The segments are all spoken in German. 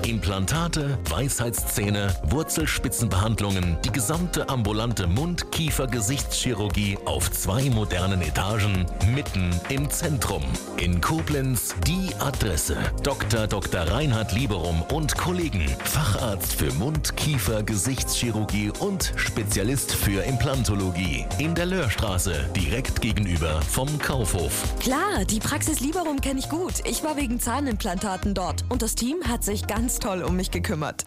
Implantate, Weisheitszähne, Wurzelspitzenbehandlungen, die gesamte ambulante Mund-Kiefer-Gesichtschirurgie auf 2 modernen Etagen, mitten im Zentrum. In Koblenz die Adresse: Dr. Reinhard Lieberum und Kollegen, Facharzt für Mund-Kiefer-Gesichtschirurgie und Spezialist für Implantologie. In der Löhrstraße, direkt gegenüber vom Kaufhof. Klar, die Praxis Lieberum kenne ich gut. Ich war wegen Zahnimplantaten dort und das Team hat sich ganz toll um mich gekümmert.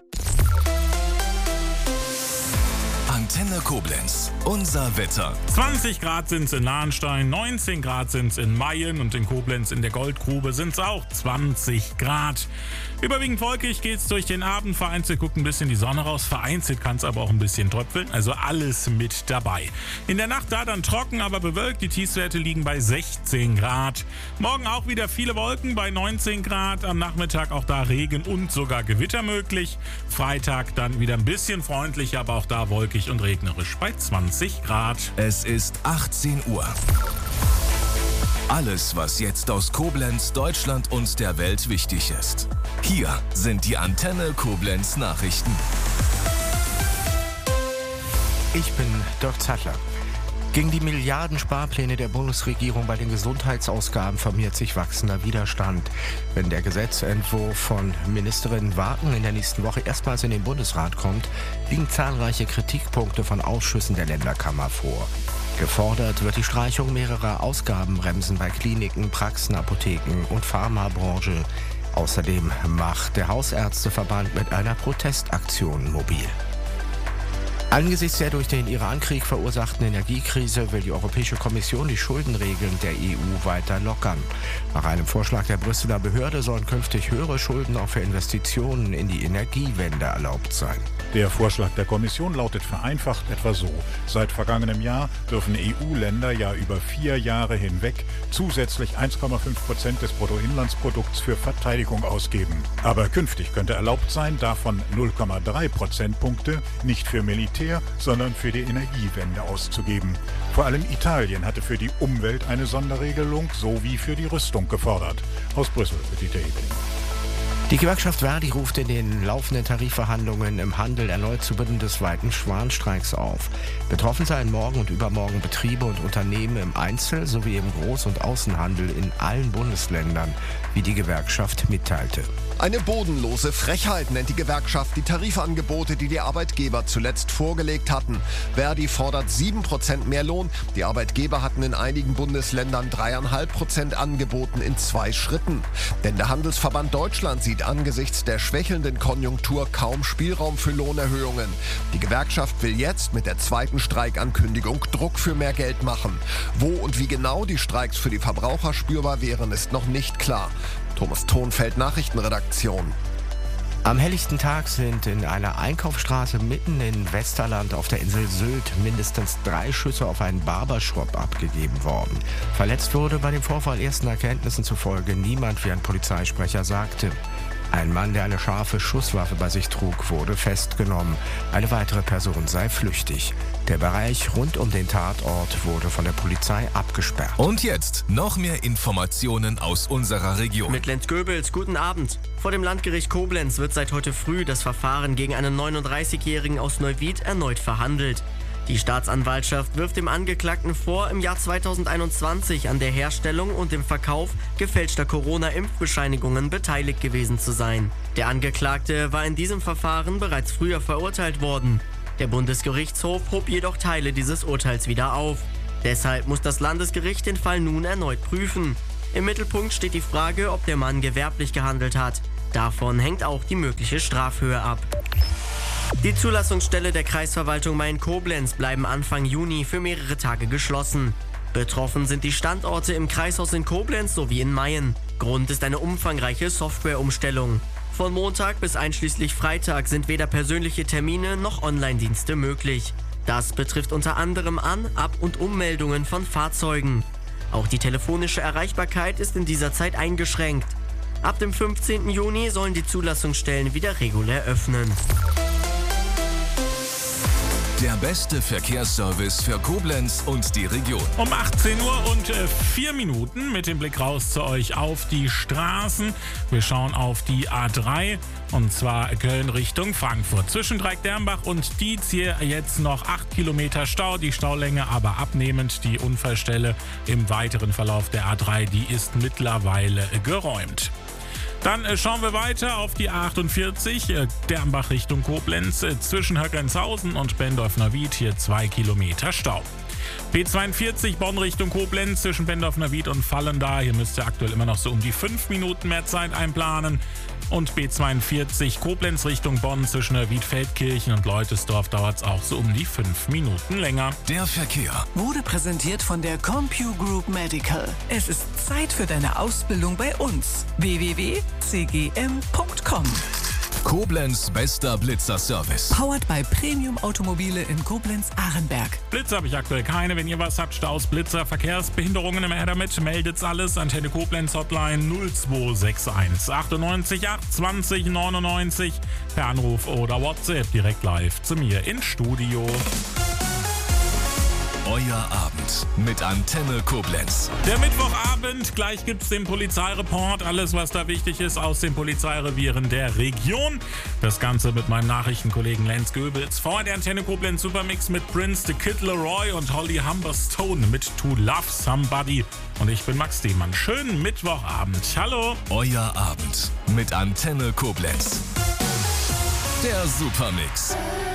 Antenne Koblenz, unser Wetter. 20 Grad sind es in Lahnstein, 19 Grad sind es in Mayen und in Koblenz in der Goldgrube sind es auch 20 Grad. Überwiegend wolkig geht's durch den Abend, vereinzelt guckt ein bisschen die Sonne raus, vereinzelt kann es aber auch ein bisschen tröpfeln, also alles mit dabei. In der Nacht da dann trocken, aber bewölkt, die Tiefstwerte liegen bei 16 Grad. Morgen auch wieder viele Wolken bei 19 Grad, am Nachmittag auch da Regen und sogar Gewitter möglich. Freitag dann wieder ein bisschen freundlicher, aber auch da wolkig und regnerisch bei 20 Grad. Es ist 18 Uhr. Alles, was jetzt aus Koblenz, Deutschland und der Welt wichtig ist. Hier sind die Antenne Koblenz Nachrichten. Ich bin Dirk Zattler. Gegen die Milliardensparpläne der Bundesregierung bei den Gesundheitsausgaben formiert sich wachsender Widerstand. Wenn der Gesetzentwurf von Ministerin Wagen in der nächsten Woche erstmals in den Bundesrat kommt, liegen zahlreiche Kritikpunkte von Ausschüssen der Länderkammer vor. Gefordert wird die Streichung mehrerer Ausgabenbremsen bei Kliniken, Praxen, Apotheken und Pharmabranche. Außerdem macht der Hausärzteverband mit einer Protestaktion mobil. Angesichts der durch den Iran-Krieg verursachten Energiekrise will die Europäische Kommission die Schuldenregeln der EU weiter lockern. Nach einem Vorschlag der Brüsseler Behörde sollen künftig höhere Schulden auch für Investitionen in die Energiewende erlaubt sein. Der Vorschlag der Kommission lautet vereinfacht etwa so: Seit vergangenem Jahr dürfen EU-Länder ja über 4 Jahre hinweg zusätzlich 1,5% des Bruttoinlandsprodukts für Verteidigung ausgeben. Aber künftig könnte erlaubt sein, davon 0,3 Prozentpunkte nicht für Militär, sondern für die Energiewende auszugeben. Vor allem Italien hatte für die Umwelt eine Sonderregelung sowie für die Rüstung gefordert. Aus Brüssel mit Dieter Ebling. Die Gewerkschaft Verdi ruft in den laufenden Tarifverhandlungen im Handel erneut zu bundesweiten Warnstreiks auf. Betroffen seien morgen und übermorgen Betriebe und Unternehmen im Einzel- sowie im Groß- und Außenhandel in allen Bundesländern, wie die Gewerkschaft mitteilte. Eine bodenlose Frechheit nennt die Gewerkschaft die Tarifangebote, die die Arbeitgeber zuletzt vorgelegt hatten. Verdi fordert 7% mehr Lohn. Die Arbeitgeber hatten in einigen Bundesländern 3,5% angeboten in 2 Schritten. Denn der Handelsverband Deutschland sieht angesichts der schwächelnden Konjunktur kaum Spielraum für Lohnerhöhungen. Die Gewerkschaft will jetzt mit der zweiten Streikankündigung Druck für mehr Geld machen. Wo und wie genau die Streiks für die Verbraucher spürbar wären, ist noch nicht klar. Thomas Thonfeld, Nachrichtenredaktion. Am helllichten Tag sind in einer Einkaufsstraße mitten in Westerland auf der Insel Sylt mindestens 3 Schüsse auf einen Barbershop abgegeben worden. Verletzt wurde bei dem Vorfall ersten Erkenntnissen zufolge niemand, wie ein Polizeisprecher sagte. Ein Mann, der eine scharfe Schusswaffe bei sich trug, wurde festgenommen. Eine weitere Person sei flüchtig. Der Bereich rund um den Tatort wurde von der Polizei abgesperrt. Und jetzt noch mehr Informationen aus unserer Region. Mit Lenz Goebels, guten Abend. Vor dem Landgericht Koblenz wird seit heute früh das Verfahren gegen einen 39-Jährigen aus Neuwied erneut verhandelt. Die Staatsanwaltschaft wirft dem Angeklagten vor, im Jahr 2021 an der Herstellung und dem Verkauf gefälschter Corona-Impfbescheinigungen beteiligt gewesen zu sein. Der Angeklagte war in diesem Verfahren bereits früher verurteilt worden. Der Bundesgerichtshof hob jedoch Teile dieses Urteils wieder auf. Deshalb muss das Landesgericht den Fall nun erneut prüfen. Im Mittelpunkt steht die Frage, ob der Mann gewerblich gehandelt hat. Davon hängt auch die mögliche Strafhöhe ab. Die Zulassungsstelle der Kreisverwaltung Mayen-Koblenz bleiben Anfang Juni für mehrere Tage geschlossen. Betroffen sind die Standorte im Kreishaus in Koblenz sowie in Mayen. Grund ist eine umfangreiche Softwareumstellung. Von Montag bis einschließlich Freitag sind weder persönliche Termine noch Online-Dienste möglich. Das betrifft unter anderem An-, Ab- und Ummeldungen von Fahrzeugen. Auch die telefonische Erreichbarkeit ist in dieser Zeit eingeschränkt. Ab dem 15. Juni sollen die Zulassungsstellen wieder regulär öffnen. Der beste Verkehrsservice für Koblenz und die Region. Um 18 Uhr und 4 Minuten mit dem Blick raus zu euch auf die Straßen. Wir schauen auf die A3 und zwar Köln Richtung Frankfurt. Zwischen Dreieck-Dernbach und Dietz hier jetzt noch 8 Kilometer Stau. Die Staulänge aber abnehmend. Die Unfallstelle im weiteren Verlauf der A3, die ist mittlerweile geräumt. Dann schauen wir weiter auf die A48, Dernbach Richtung Koblenz, zwischen Höckenshausen und Bendorf-Neuwied, hier 2 Kilometer Stau. B42 Bonn Richtung Koblenz, zwischen Bendorf-Neuwied und Vallendar, hier müsst ihr aktuell immer noch so um die 5 Minuten mehr Zeit einplanen. Und B42 Koblenz Richtung Bonn, zwischen Neuwied-Feldkirchen und Leutesdorf dauert es auch so um die 5 Minuten länger. Der Verkehr wurde präsentiert von der CompuGroup Medical. Es ist Zeit für deine Ausbildung bei uns. www.cgm.com. Koblenz bester Blitzer-Service. Powered by Premium Automobile in Koblenz-Ahrenberg. Blitzer habe ich aktuell keine. Wenn ihr was habt, Staus, Blitzer, Verkehrsbehinderungen, immer her damit. Meldet's alles. Antenne Koblenz Hotline 0261 98 8 20 99 per Anruf oder WhatsApp direkt live zu mir ins Studio. Euer Abend mit Antenne Koblenz. Der Mittwochabend, gleich gibt's den Polizeireport, alles was da wichtig ist aus den Polizeirevieren der Region. Das Ganze mit meinem Nachrichtenkollegen Lenz Goebels. Vorher der Antenne Koblenz Supermix mit Prince, The Kid Leroy und Holly Humberstone mit To Love Somebody. Und ich bin Max Dehmann. Schönen Mittwochabend. Hallo. Euer Abend mit Antenne Koblenz. Der Supermix.